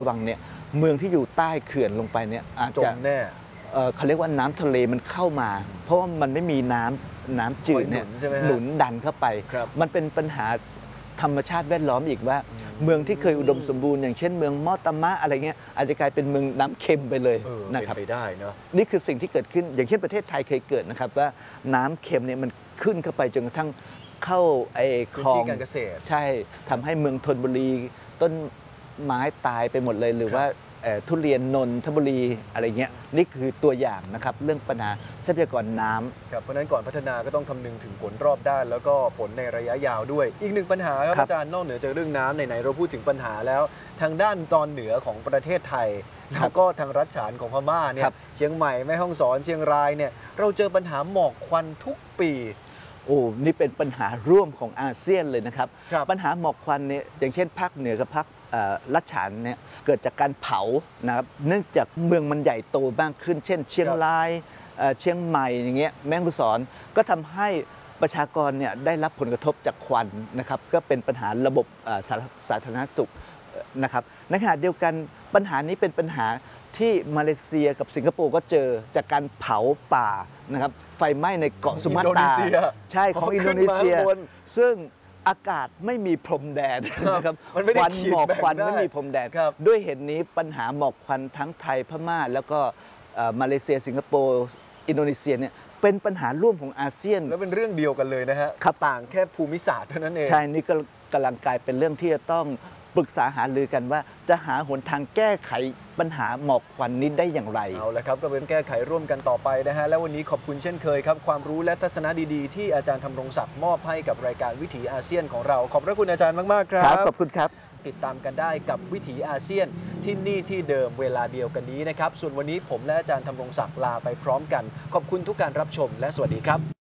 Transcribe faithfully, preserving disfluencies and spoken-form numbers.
วังเนี่ยเมืองที่อยู่ใต้เขื่อนลงไปเนี่ยอาจจะแน่เขาเรียกว่าน้ำทะเลมันเข้ามา เพราะว่ามันไม่มีน้ำน้ำจืดเนี่ยหนุนดันเข้าไปมันเป็นปัญหาธรรมชาติแวดล้อมอีกว่า เมืองที่เคยอุดมสมบูรณ์อย่างเช่นเมืองมอตามะอะไรเงี้ยอาจจะกลายเป็นเมืองน้ำเค็มไปเลยนะครับไปได้เนาะนี่คือสิ่งที่เกิดขึ้นอย่างเช่นประเทศไทยเคยเกิดนะครับว่าน้ำเค็มเนี่ยมันขึ้นเข้าไปจนกระทั่งเข้าไอ้คลองการเกษตรใช่ทำให้เมืองธนบุรีต้นไม้ตายไปหมดเลยหรือว่าทุเรียนนนทบุรีอะไรเงี้ยนี่คือตัวอย่างนะครับเรื่องปัญหาทรัพยากรน้ำครับเพราะนั้นก่อนพัฒนาก็ต้องคำนึงถึงผลรอบด้านแล้วก็ผลในระยะยาวด้วยอีกหนึ่งปัญหาครับอาจารย์นอกเหนือจากเรื่องน้ำไหนๆเราพูดถึงปัญหาแล้วทางด้านตอนเหนือของประเทศไทยแล้วก็ทางรัฐฉานของพม่าเนี่ยเชียงใหม่แม่ฮ่องสอนเชียงรายเนี่ยเราเจอปัญหาหมอกควันทุกปีโอ้นี่เป็นปัญหาร่วมของอาเซียนเลยนะครับรบปัญหาหมอกควันเนี่ยอย่างเช่นภาคเหนือกับภาครัฐฉานเนี่ยเกิดจากการเผานะครับเนื่องจากเมืองมันใหญ่โตมากขึ้น เช่นเชียงรายเชียงใหม่อย่างเงี้ยแม่ฮ่องสอนก็ทำให้ประชากรเนี่ยได้รับผลกระทบจากควันนะครับก็เป็นปัญหาระบบสาธารณสุขนะครับในขณะเดียวกันปัญหานี้เป็นปัญหาที่มาเลเซียกับสิงคโปร์ก็เจอจากการเผาป่านะครับไฟไหม้ในเกาะสุมาตราใช่ของอินโดนีเซียซึ่งอากาศไม่มีพรมแดนนะครับควันหมอกควันไม่มีพรมแดนด้วยเหตุนี้ปัญหาหมอกควันทั้งไทยพม่าแล้วก็มาเลเซียสิงคโปร์อินโดนีเซียเนี่ยเป็นปัญหาร่วมของอาเซียนแล้วเป็นเรื่องเดียวกันเลยนะฮะต่างแค่ภูมิศาสตร์เท่านั้นเองใช่นี่ก็กำลังกลายเป็นเรื่องที่จะต้องปรึกษาหารือกันว่าจะหาหนทางแก้ไขปัญหาหมอกควันนี้ได้อย่างไรเอาละครับก็เป็นแก้ไขร่วมกันต่อไปนะฮะแล้ววันนี้ขอบคุณเช่นเคยครับความรู้และทัศนะดีๆที่อาจารย์ธำรงศักดิ์มอบให้กับรายการวิถีอาเซียนของเราขอบพระคุณอาจารย์มากๆครับขอบคุณครับติดตามกันได้กับวิถีอาเซียนที่นี่ที่เดิมเวลาเดียวกันนี้นะครับส่วนวันนี้ผมและอาจารย์ธำรงศักดิ์ลาไปพร้อมกันขอบคุณทุกการรับชมและสวัสดีครับ